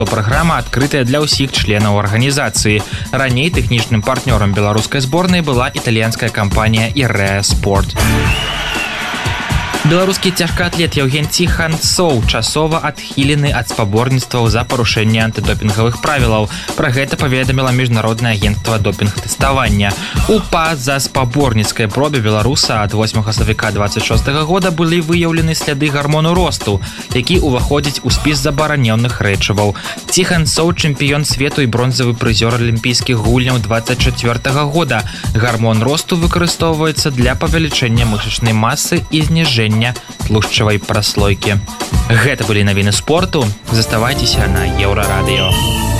Праграма адкрытая для ўсіх членаў арганізацыі. Раней тэхнічным партнёрам беларускай зборнай была італьянская кампанія «Irea Sport». Беларускі цяжкаатлет Евген Тиханцоў часова адхілены ад спаборніцтваў за парушэнне антыдопінгавых правілаў. Пра гэта паведаміла міжнароднае агенцтва допінг-тэставання. У па-за спаборніцкай пробе беларуса ад 8 сакавіка 26 года былі выяўлены сляды гармону росту, які ўваходзіць у спіс забаранёных рэчываў. Тиханцоў чэмпіён свету і бронзавы прызёр алімпійскіх гульняў 24 года. Гармон росту выкарыстоўваецца для павелічэння мышачнай масы і зніжэння тлушчавай праслойкі. Гэта былі навіны спорту. Заставайцеся на Еўрарадыё.